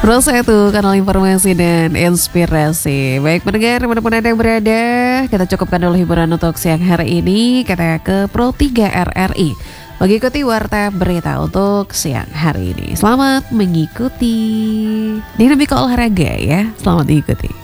Rosa itu kanal informasi dan inspirasi. Baik pendengar dimanapun Anda yang berada, kita cukupkan dulu hiburan untuk siang hari ini. Kita ke Pro 3 RRI mengikuti warta berita untuk siang hari ini. Selamat mengikuti dinamika olahraga ya. Selamat diikuti.